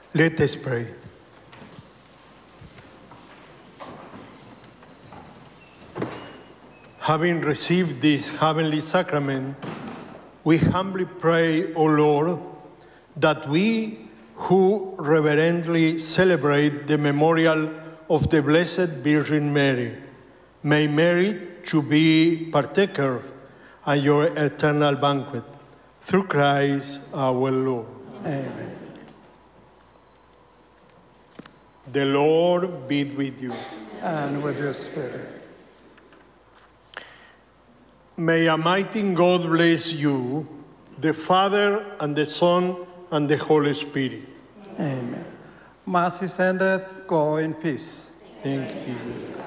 Let us pray. Having received this heavenly sacrament, we humbly pray, O Lord, that we who reverently celebrate the memorial of the Blessed Virgin Mary may merit to be partaker at your eternal banquet. Through Christ our Lord. Amen. The Lord be with you. And with your spirit. May Almighty God bless you, the Father, and the Son, and the Holy Spirit. Amen. Mass is ended. Go in peace. Thank you.